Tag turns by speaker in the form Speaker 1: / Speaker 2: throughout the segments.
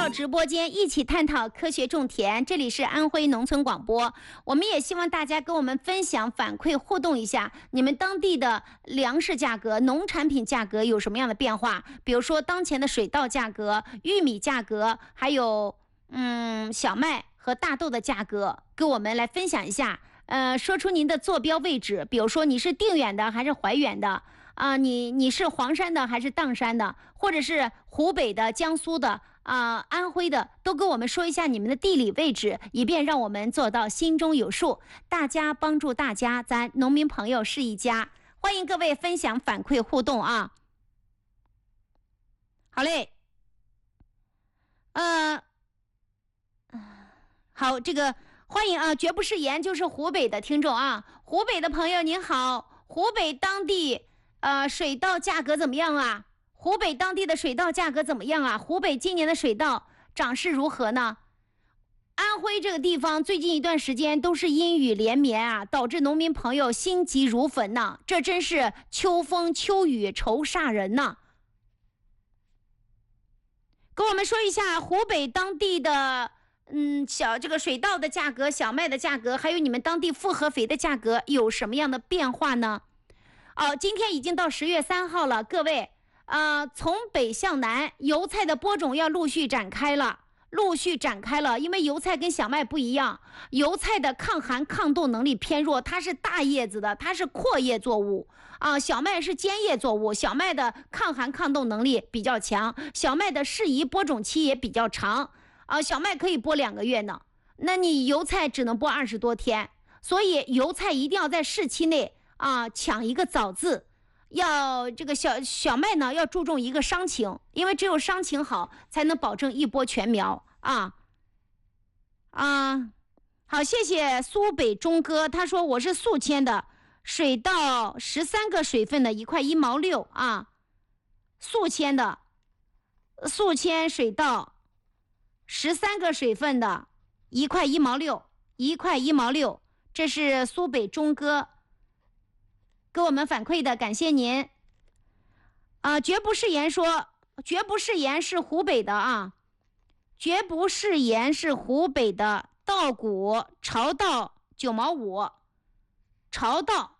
Speaker 1: 到直播间，一起探讨科学种田。这里是安徽农村广播，我们也希望大家跟我们分享、反馈、互动一下，你们当地的粮食价格、农产品价格有什么样的变化？比如说当前的水稻价格、玉米价格，还有小麦和大豆的价格，跟我们来分享一下。说出您的坐标位置，比如说你是定远的还是怀远的啊？你是黄山的还是砀山的，或者是湖北的、江苏的安徽的，都跟我们说一下你们的地理位置，以便让我们做到心中有数。大家帮助大家，咱农民朋友是一家。欢迎各位分享、反馈、互动啊！好嘞，好，这个。欢迎啊，绝不是盐就是湖北的听众啊，湖北的朋友您好，湖北当地水稻价格怎么样啊？湖北当地的水稻价格怎么样啊？湖北今年的水稻涨势如何呢？安徽这个地方最近一段时间都是阴雨连绵啊，导致农民朋友心急如焚呐，这真是秋风秋雨愁煞人呐。跟我们说一下湖北当地的这个水稻的价格、小麦的价格，还有你们当地复合肥的价格有什么样的变化呢？今天已经到10月3号了，各位，从北向南，油菜的播种要陆续展开了，因为油菜跟小麦不一样，油菜的抗寒抗冻能力偏弱，它是大叶子的，它是阔叶作物小麦是尖叶作物，小麦的抗寒抗冻能力比较强，小麦的适宜播种期也比较长。小麦可以播2个月呢，那你油菜只能播20多天，所以油菜一定要在适期内抢一个早字，要这个小麦呢要注重一个伤情，因为只有伤情好，才能保证一播全苗好，谢谢苏北中哥，他说我是宿迁的，水稻13个水分的1块1毛6宿迁水稻。13个水分的1块1毛6，1块1毛6，这是苏北中哥给我们反馈的，感谢您。绝不是盐说，绝不是盐是湖北的绝不是盐是湖北的稻谷潮稻9毛5，潮稻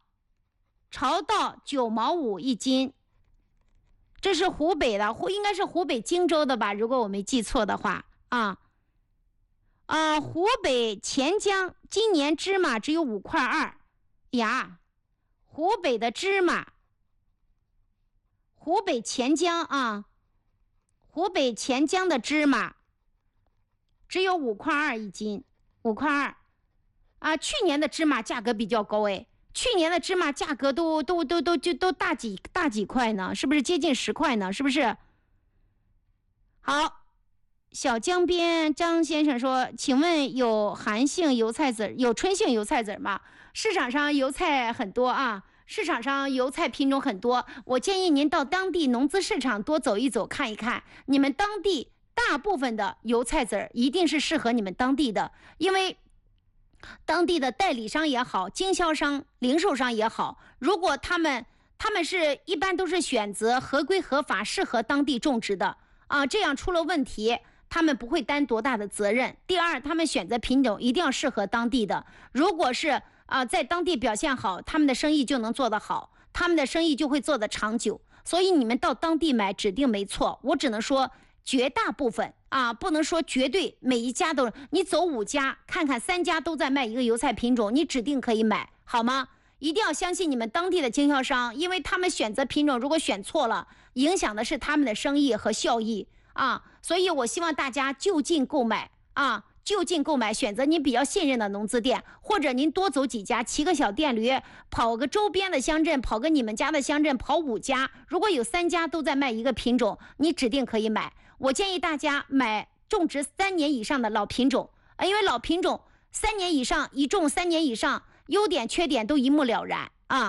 Speaker 1: 9毛5一斤，这是湖北的，应该是湖北荆州的吧，如果我没记错的话。湖北潜江今年芝麻只有5块2呀，湖北的芝麻，湖北潜江湖北潜江的芝麻只有5块2一斤，5块2去年的芝麻价格比较高去年的芝麻价格都大几块呢，是不是接近10块呢？是不是？好。小江边张先生说，请问有寒性油菜籽有春性油菜籽吗？市场上油菜很多市场上油菜品种很多，我建议您到当地农资市场多走一走看一看，你们当地大部分的油菜籽一定是适合你们当地的，因为当地的代理商也好，经销商、零售商也好，如果他们是一般都是选择合规合法适合当地种植的这样出了问题他们不会担多大的责任。第二，他们选择品种一定要适合当地的，如果是在当地表现好，他们的生意就能做得好，他们的生意就会做得长久。所以你们到当地买指定没错，我只能说绝大部分不能说绝对每一家都，你走5家看看3家都在卖一个油菜品种，你指定可以买，好吗？一定要相信你们当地的经销商，因为他们选择品种如果选错了，影响的是他们的生意和效益所以我希望大家就近购买选择您比较信任的农资店，或者您多走几家，骑个小电驴跑个周边的乡镇，跑个你们家的乡镇，跑5家，如果有3家都在卖一个品种，你指定可以买。我建议大家买种植3年以上的老品种，因为老品种3年以上一种3年以上，优点缺点都一目了然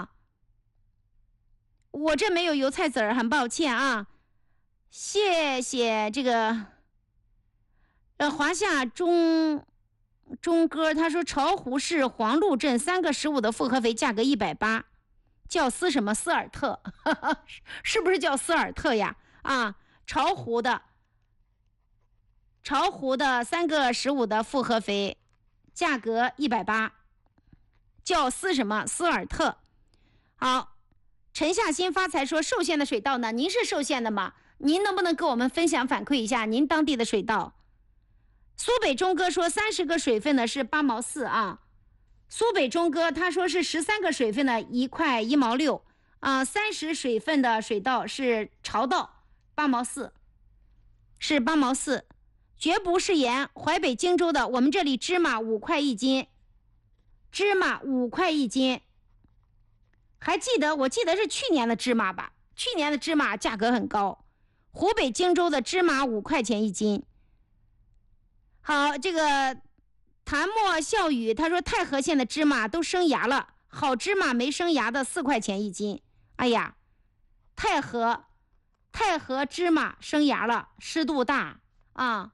Speaker 1: 我这没有油菜籽很抱歉谢谢这个华夏中哥，他说巢湖市黄鹿镇3个15的复合肥价格180，叫斯什么斯尔特是不是叫斯尔特呀？巢湖的巢湖的3个15的复合肥，价格180，叫什么？斯尔特。好，陈夏新发财说寿县的水稻呢？您是寿县的吗？您能不能跟我们分享反馈一下您当地的水稻？苏北中哥说30个水分的是8毛4啊。苏北中哥他说是13个水分的1块1毛6啊，30水分的水稻是潮稻8毛4，是8毛4。绝不是盐，淮北荆州的，我们这里芝麻5块1斤，芝麻5块1斤。还记得，我记得是去年的芝麻吧？去年的芝麻价格很高。湖北荆州的芝麻5块钱1斤。好，这个谭墨笑语他说太和县的芝麻都生芽了，好芝麻没生芽的4块钱1斤。哎呀，太和芝麻生芽了，湿度大啊，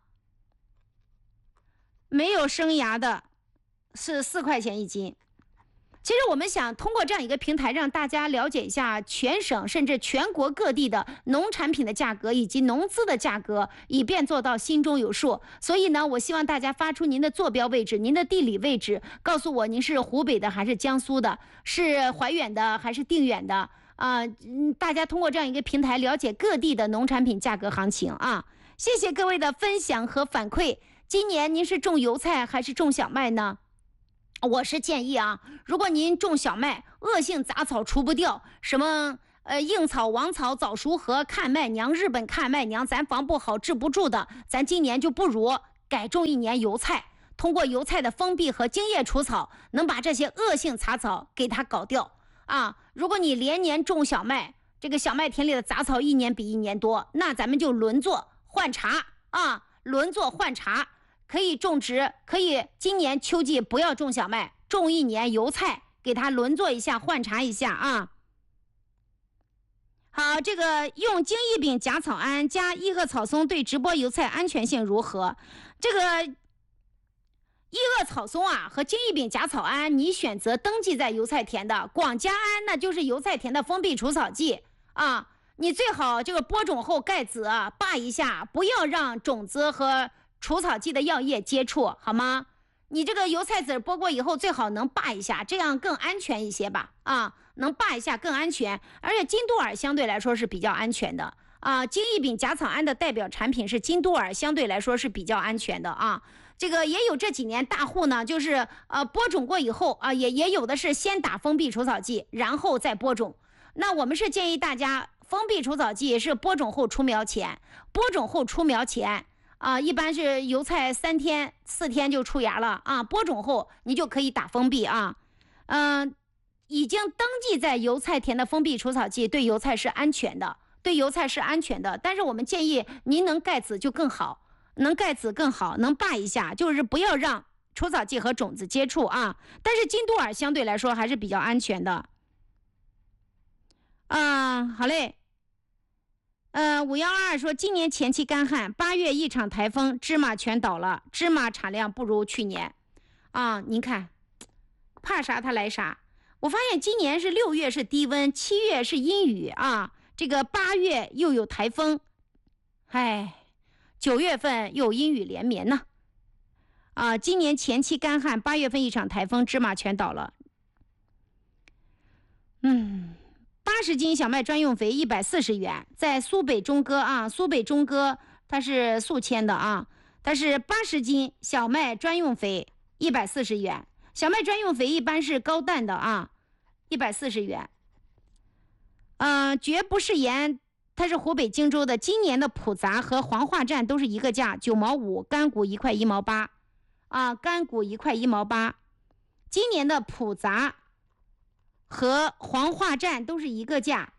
Speaker 1: 没有生芽的是4块钱1斤。其实我们想通过这样一个平台，让大家了解一下全省甚至全国各地的农产品的价格以及农资的价格，以便做到心中有数。所以呢，我希望大家发出您的坐标位置、您的地理位置，告诉我您是湖北的还是江苏的，是怀远的还是定远的啊？大家通过这样一个平台了解各地的农产品价格行情啊。谢谢各位的分享和反馈。今年您是种油菜还是种小麦呢？我是建议啊，如果您种小麦，恶性杂草除不掉，什么硬草、王草、早熟禾、看麦娘、日本看麦娘，咱防不好、治不住的，咱今年就不如改种一年油菜，通过油菜的封闭和茎叶除草，能把这些恶性杂草给它搞掉啊。如果你连年种小麦，这个小麦田里的杂草一年比一年多，那咱们就轮作换茬啊，轮作换茬。可以种植，可以今年秋季不要种小麦，种一年油菜，给它轮作一下，换茬一下啊。好，这个用精益丙甲草胺加异恶草松对直播油菜安全性如何？这个异恶草松啊和精益丙甲草胺，你选择登记在油菜田的，广甲胺那就是油菜田的封闭除草剂啊。你最好这个播种后盖子拔一下，不要让种子和除草剂的药液接触，好吗？你这个油菜籽剥过以后，最好能拔一下，这样更安全一些吧。啊，能拔一下更安全，而且金多尔相对来说是比较安全的啊。精益丙甲草胺的代表产品是金多尔，相对来说是比较安全的啊。这个也有这几年大户呢，就是播种过以后啊，也有的是先打封闭除草剂，然后再播种。那我们是建议大家，封闭除草剂是播种后出苗前，播种后出苗前。一般是油菜3天4天就出芽了啊，播种后你就可以打封闭啊。已经登记在油菜田的封闭除草剂对油菜是安全的，对油菜是安全的。但是我们建议您能盖籽就更好，能盖籽更好，能拔一下，就是不要让除草剂和种子接触啊。但是金多尔相对来说还是比较安全的。好嘞。512说今年前期干旱，8月一场台风，芝麻全倒了，芝麻产量不如去年啊。您看，怕啥它来啥。我发现今年是6月是低温，7月是阴雨啊，这个8月又有台风，9月份又阴雨连绵呢。今年前期干旱，8月份一场台风，芝麻全倒了。80斤小麦专用肥140元，在苏北中哥啊，苏北中哥它是宿迁的啊，它是80斤小麦专用肥140元，小麦专用肥一般是高氮的啊，140元。绝不是盐，它是湖北荆州的，今年的普杂和黄化战都是一个价，9毛5，干谷1块1毛8啊，干谷1块1毛8，今年的普杂和黄化战都是一个价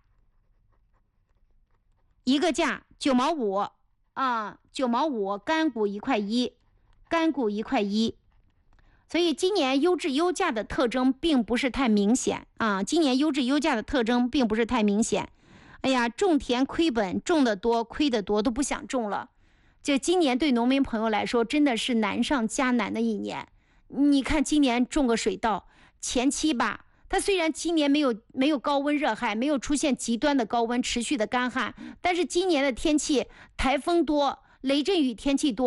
Speaker 1: ，9毛5啊，9毛5，干谷1块1，干谷1块1。所以今年优质优价的特征并不是太明显啊，今年优质优价的特征并不是太明显。哎呀，种田亏本，种得多亏得多，都不想种了。这今年对农民朋友来说真的是难上加难的一年。你看今年种个水稻，前期吧，它虽然今年没有高温热害，没有出现极端的高温持续的干旱，但是今年的天气台风多，雷阵雨天气多，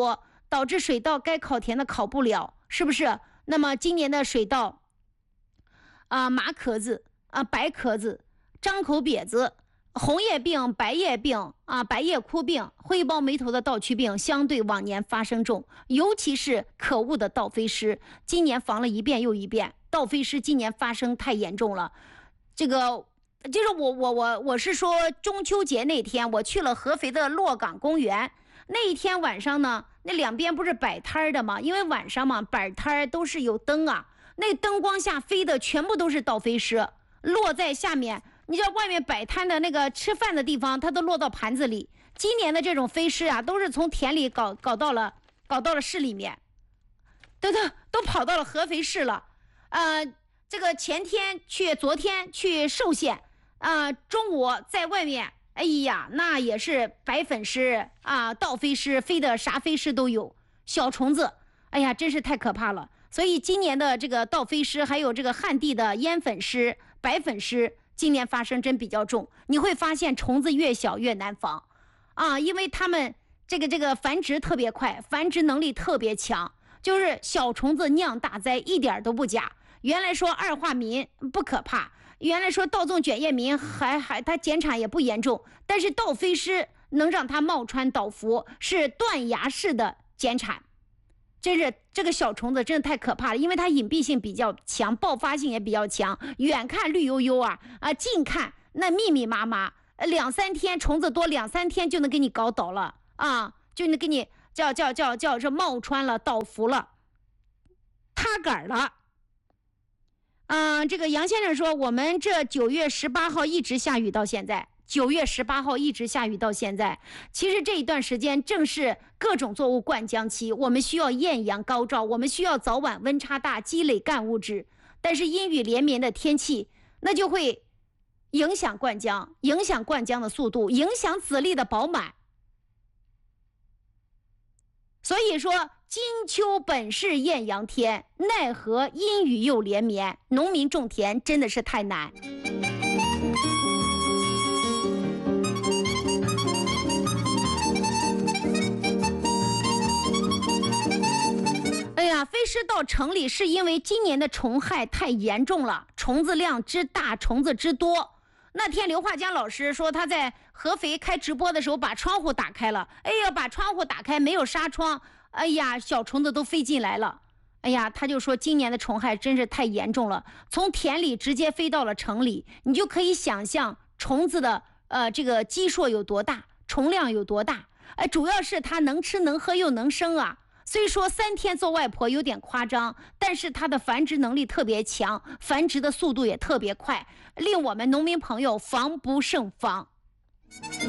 Speaker 1: 导致水稻该考田的考不了，是不是？那么今年的水稻麻壳子白壳子、张口瘪子、红叶病、白叶病白叶枯病、灰苞霉头的稻曲病相对往年发生重，尤其是可恶的稻飞虱，今年防了一遍又一遍，稻飞虱今年发生太严重了。这个就是我是说中秋节那天我去了合肥的洛港公园，那一天晚上呢，那两边不是摆摊的吗？因为晚上嘛，摆摊都是有灯那灯光下飞的全部都是稻飞虱，落在下面。你知道外面摆摊的那个吃饭的地方，它都落到盘子里。今年的这种飞虱都是从田里搞到了市里面，都跑到了合肥市了。这个昨天去寿县，中午在外面，哎呀，那也是白粉虱稻飞虱，飞的啥飞虱都有，小虫子，哎呀，真是太可怕了。所以今年的这个稻飞虱，还有这个旱地的烟粉虱、白粉虱，今年发生真比较重。你会发现虫子越小越难防因为它们这个繁殖特别快，繁殖能力特别强，就是小虫子酿大灾，一点都不假。原来说二化民不可怕，原来说稻种卷叶民它减产也不严重，但是稻飞虱能让它冒穿倒伏，是断崖式的减产。真是这个小虫子真的太可怕了，因为它隐蔽性比较强，爆发性也比较强，远看绿油油近看那密密麻麻，2-3天虫子多，2-3天就能给你搞倒了就能给你叫这冒穿了，倒伏了，塌杆了。这个杨先生说，我们这9月18号一直下雨到现在，9月18号一直下雨到现在。其实这一段时间正是各种作物灌浆期，我们需要艳阳高照，我们需要早晚温差大，积累干物质。但是阴雨连绵的天气，那就会影响灌浆，影响灌浆的速度，影响籽粒的饱满。所以说金秋本是艳阳天，奈何阴雨又连绵，农民种田真的是太难。哎呀，飞虱到城里是因为今年的虫害太严重了，虫子量之大，虫子之多。那天刘化江老师说他在合肥开直播的时候把窗户打开了，哎呀，把窗户打开没有纱窗，哎呀，小虫子都飞进来了。哎呀，他就说今年的虫害真是太严重了，从田里直接飞到了城里，你就可以想象虫子的这个基数有多大，虫量有多大。主要是它能吃能喝又能生虽说3天做外婆有点夸张，但是它的繁殖能力特别强，繁殖的速度也特别快，令我们农民朋友防不胜防。